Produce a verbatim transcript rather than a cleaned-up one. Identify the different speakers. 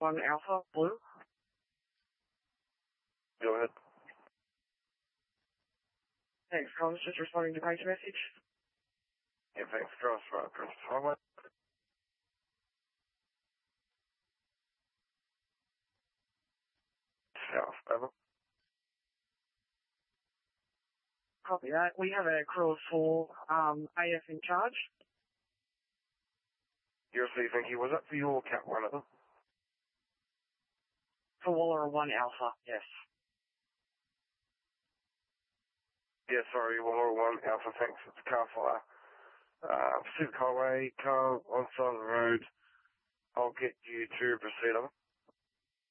Speaker 1: one Alpha, blue.
Speaker 2: Go ahead.
Speaker 1: Thanks, Collins. Just responding to page message.
Speaker 2: Yeah, thanks, Cross, right, Chris. Highway. South, over.
Speaker 1: Copy that. We have a crew of four, um, A F in charge.
Speaker 2: You're receiving here. Was that for your cat one of them?
Speaker 1: For Waller one Alpha, yes.
Speaker 2: Yeah, sorry, Waller one Alpha, thanks. It's a car fire. Uh, Pacific Highway, car on side of the road. I'll get you to proceed on.